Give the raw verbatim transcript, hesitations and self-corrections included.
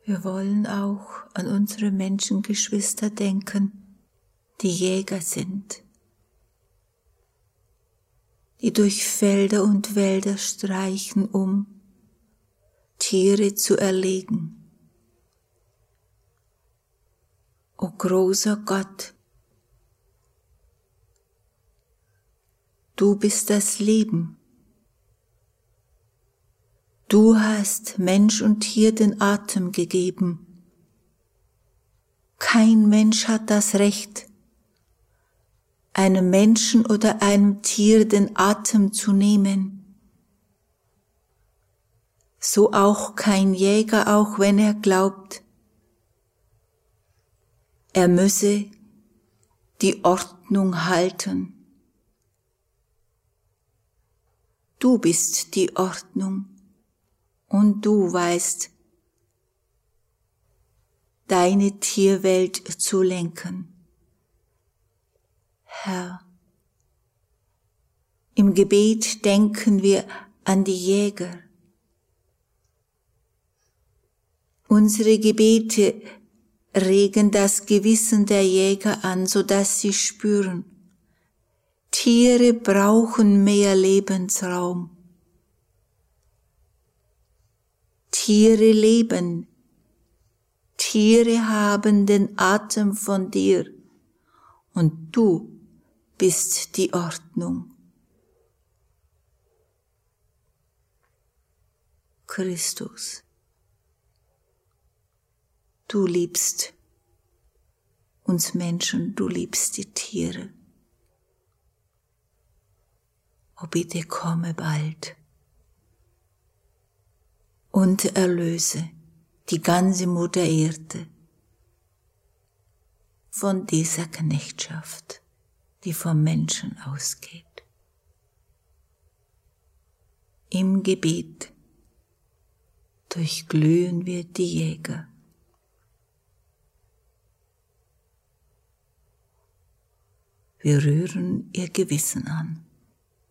Wir wollen auch an unsere Menschengeschwister denken, die Jäger sind, die durch Felder und Wälder streichen, um Tiere zu erlegen. O großer Gott, du bist das Leben. Du hast Mensch und Tier den Atem gegeben. Kein Mensch hat das Recht, einem Menschen oder einem Tier den Atem zu nehmen. So auch kein Jäger, auch wenn er glaubt, er müsse die Ordnung halten. Du bist die Ordnung. Und du weißt, deine Tierwelt zu lenken. Herr, im Gebet denken wir an die Jäger. Unsere Gebete regen das Gewissen der Jäger an, sodass sie spüren, Tiere brauchen mehr Lebensraum. Tiere leben, Tiere haben den Atem von dir und du bist die Ordnung. Christus, du liebst uns Menschen, du liebst die Tiere. O bitte komme bald und erlöse die ganze Mutter Erde von dieser Knechtschaft, die vom Menschen ausgeht. Im Gebet durchglühen wir die Jäger. Wir rühren ihr Gewissen an.